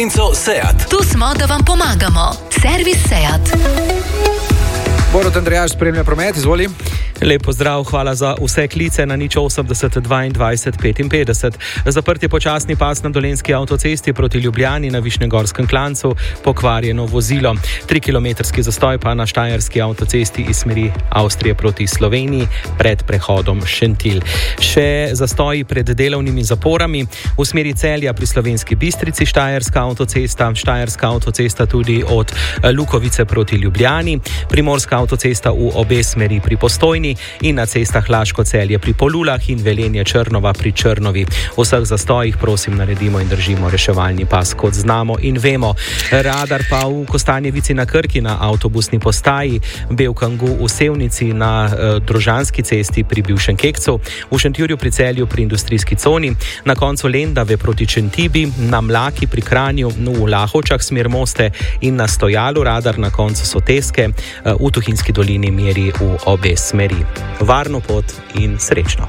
Seat. Tu smo, da vam pomagamo. Servis Seat. Borut Andrejaš spremlja promet, izvoli. Lep pozdrav, hvala za vse klice na 080 22 55. Zaprt je počasni pas na Dolenjski avtocesti proti Ljubljani na Višnjegorskem klancu, pokvarjeno vozilo. 3-kilometrski zastoj pa na Štajerski avtocesti iz smeri Avstrije proti Sloveniji pred prehodom Šentilj. Še zastoji pred delovnimi zaporami v smeri Celja pri Slovenski Bistrici, Štajerska avtocesta tudi od Lukovice proti Ljubljani, Primorska avtocesta v obe smeri pri Postojni in na cestah Laško-Celje pri Polulah in Velenje-Črnova pri Črnovi. V vseh zastojih prosim naredimo in držimo reševalni pas, kot znamo in vemo. Radar pa v Kostanjevici na Krki na avtobusni postaji, Belkangu v Sevnici na Drožanski cesti pri bivšem Kekcu, v Šentjurju pri Celju pri industrijski coni, na koncu Lendave proti Čentibi, na Mlaki pri Kranju, v Lahovčah smer Moste in na Stojalu radar na koncu Soteske, v Tuhinjski dolini meri v obe smeri. Varno pot in srečno.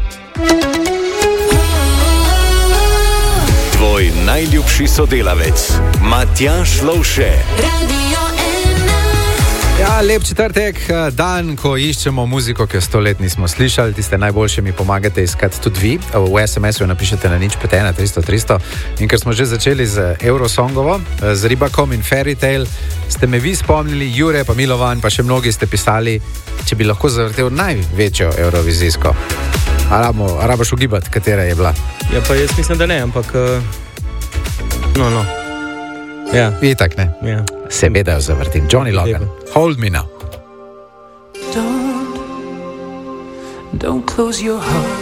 Tvoj najljubši sodelavec, Matjaž Lovše. Ja, lep četrtek, dan, ko iščemo muziko, ki jo 100 let nismo slišali. Tiste najboljše mi pomagate iskati tudi vi. V SMS-u napišete na 051 300 300. In ker smo že začeli z Eurosongovo, z Ribakom in Fairytale, ste me vi spomnili, Jure pa Milovan, pa še mnogi ste pisali, če bi lahko zavrtel največjo eurovizijsko. Rabaš ugibati, katera je bila? Ja, pa jaz mislim, da ne, ampak... No. Ja. Itak, ne? Ja. Seveda jo zavrtim. Johnny Logan, Hold Me Now. Don't close your heart.